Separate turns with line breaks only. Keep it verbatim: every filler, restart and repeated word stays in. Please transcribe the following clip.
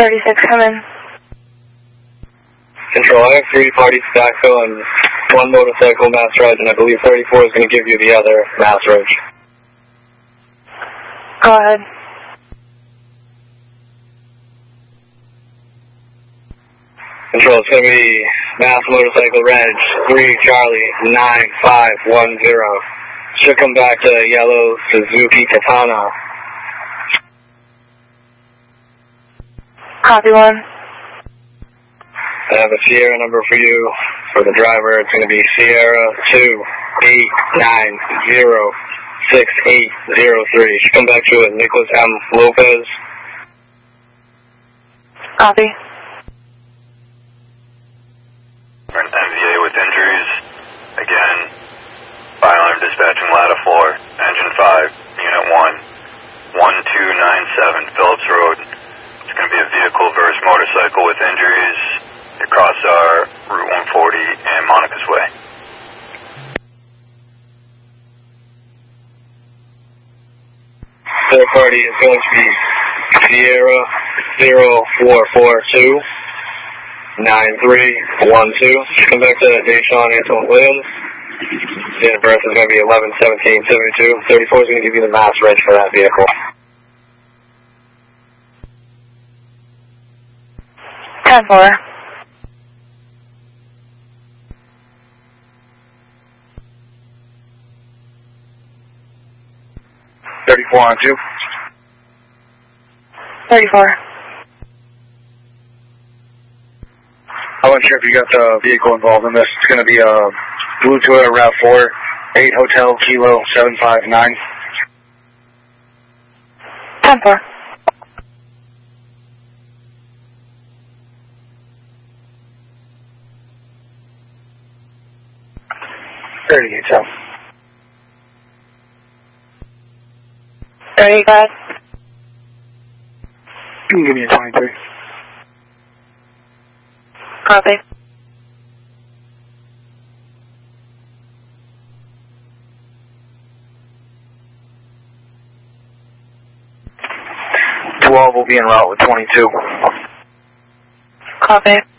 thirty-six, come in.
Control, I have three parties backfill and one motorcycle mass ride, and I believe thirty-four is going to give you the other mass ride.
Go ahead.
Control, it's going to be mass motorcycle reg three Charlie nine five one zero. Should come back to yellow Suzuki Katana.
Copy one.
I have a Sierra number for you for the driver. It's going to be Sierra two eight nine zero six eight zero three. Should come back to it. Nicholas M. Lopez.
Copy.
An M V A with injuries. Again, fire alarm dispatching ladder four, engine five, unit one, one two nine seven Phillips Road. It's going to be a vehicle versus motorcycle with injuries across our Route one forty and Monica's Way.
Third party is going to be Sierra zero four four two nine three one two. Come back to Deshaun Antoine Williams. Date of birth is going to be eleven seventeen seventy-two. thirty-four is going to give you the mass reg for that vehicle.
ten four.
thirty-four on two.
thirty-four.
I wasn't sure if you got the vehicle involved in this. It's going to be a blue Toyota RAV four, eight Hotel Kilo seven five nine.
ten four.
thirty-eight, so.
thirty, go ahead.
You can give me a twenty-three.
Copy.
twelve will be en route with twenty-two.
Copy.